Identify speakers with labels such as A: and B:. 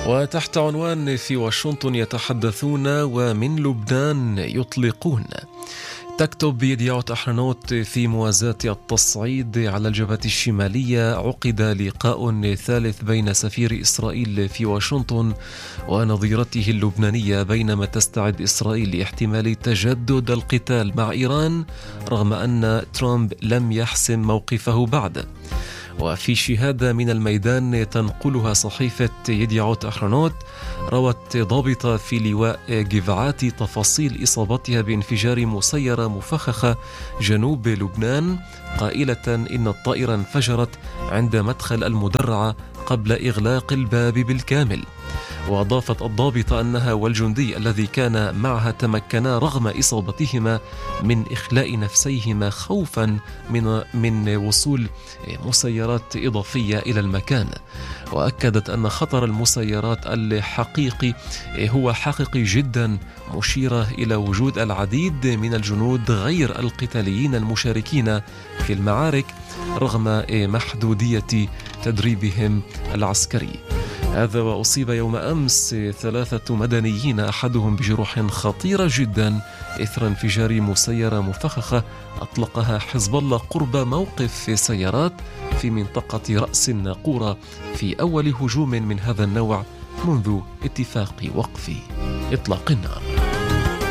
A: وتحت عنوان في واشنطن يتحدثون ومن لبنان يطلقون. تكتب يديعوت أحرنوت في موازاة التصعيد على الجبهة الشمالية: عقد لقاء ثالث بين سفير إسرائيل في واشنطن ونظيرته اللبنانية بينما تستعد إسرائيل لاحتمال تجدد القتال مع إيران رغم أن ترامب لم يحسم موقفه بعد. وفي شهادة من الميدان تنقلها صحيفة يديعوت أحرنوت، روت ضابطة في لواء جفعاتي تفاصيل إصابتها بانفجار مسيرة مفخخة جنوب لبنان، قائلة إن الطائرة انفجرت عند مدخل المدرعة قبل إغلاق الباب بالكامل. وأضافت الضابطة أنها والجندي الذي كان معها تمكنا رغم إصابتهما من إخلاء نفسيهما خوفا من وصول مسيرات إضافية إلى المكان. وأكدت أن خطر المسيرات الحقيقي هو حقيقي جدا، مشيرة إلى وجود العديد من الجنود غير القتاليين المشاركين في المعارك رغم محدودية تدريبهم العسكري. هذا وأصيب يوم أمس 3 مدنيين، أحدهم بجروح خطيرة جدا إثر انفجار مسيرة مفخخة أطلقها حزب الله قرب موقف سيارات في منطقة رأس الناقورة في أول هجوم من هذا النوع منذ اتفاق وقف إطلاق النار.